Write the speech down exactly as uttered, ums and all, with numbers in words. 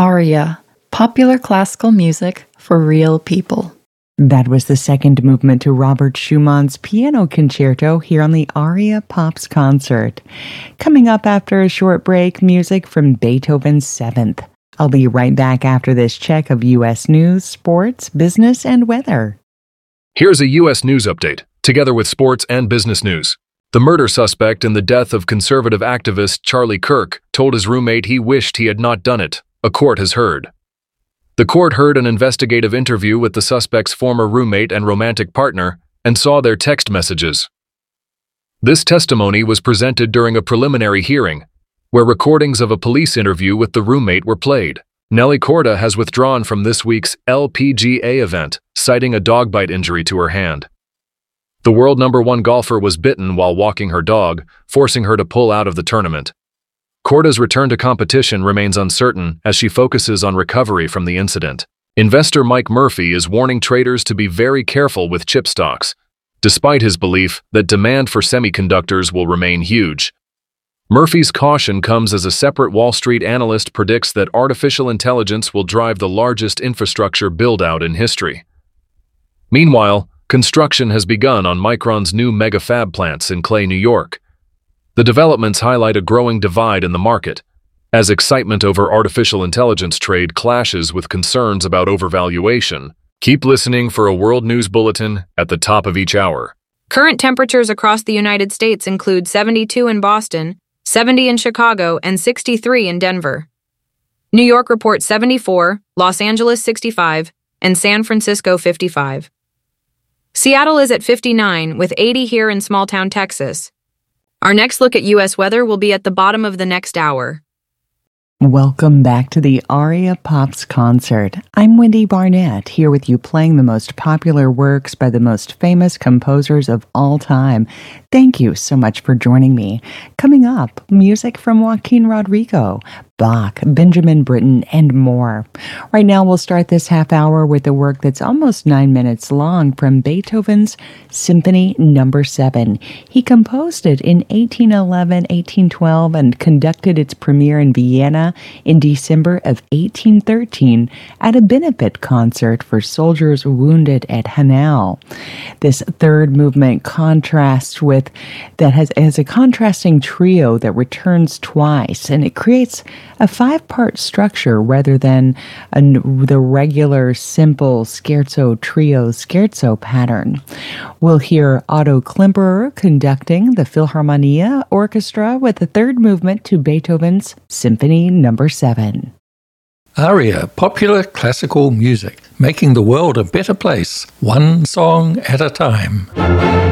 Aria, popular classical music for real people. That was the second movement to Robert Schumann's Piano Concerto here on the Aria Pops Concert. Coming up after a short break, music from Beethoven's Seventh. I'll be right back after this check of U S news, sports, business, and weather. Here's a U S news update, together with sports and business news. The murder suspect in the death of conservative activist Charlie Kirk told his roommate he wished he had not done it, a court has heard. The court heard an investigative interview with the suspect's former roommate and romantic partner and saw their text messages. This testimony was presented during a preliminary hearing, where recordings of a police interview with the roommate were played. Nelly Korda has withdrawn from this week's L P G A event, citing a dog bite injury to her hand. The world number one golfer was bitten while walking her dog, forcing her to pull out of the tournament. Korda's return to competition remains uncertain as she focuses on recovery from the incident. Investor Mike Murphy is warning traders to be very careful with chip stocks, despite his belief that demand for semiconductors will remain huge. Murphy's caution comes as a separate Wall Street analyst predicts that artificial intelligence will drive the largest infrastructure build-out in history. Meanwhile, construction has begun on Micron's new mega fab plants in Clay, New York. The developments highlight a growing divide in the market, as excitement over artificial intelligence trade clashes with concerns about overvaluation. Keep listening for a World News Bulletin at the top of each hour. Current temperatures across the United States include seventy-two in Boston, seventy in Chicago, and sixty-three in Denver. New York reports seventy-four, Los Angeles sixty-five, and San Francisco fifty-five. Seattle is at fifty-nine, with eighty here in small-town Texas. Our next look at U S weather will be at the bottom of the next hour. Welcome back to the Aria Pops Concert. I'm Wendy Barnett, here with you playing the most popular works by the most famous composers of all time. Thank you so much for joining me. Coming up, music from Joaquin Rodrigo, Bach, Benjamin Britten, and more. Right now, we'll start this half hour with a work that's almost nine minutes long from Beethoven's Symphony Number Seven. He composed it in eighteen eleven, eighteen twelve, and conducted its premiere in Vienna in December of eighteen thirteen at a benefit concert for soldiers wounded at Hanau. This third movement contrasts with that has, has a contrasting trio that returns twice, and it creates a five-part structure rather than a, the regular simple scherzo trio scherzo pattern. We'll hear Otto Klemperer conducting the Philharmonia Orchestra with the third movement to Beethoven's Symphony Number Seven. Aria, popular classical music, making the world a better place, one song at a time.